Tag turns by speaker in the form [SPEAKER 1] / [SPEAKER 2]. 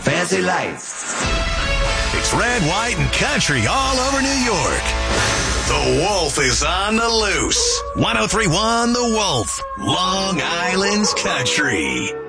[SPEAKER 1] Fancy lights.
[SPEAKER 2] It's red, white, and country all over New York. The Wolf is on the loose. 103.1 The Wolf, Long Island's country.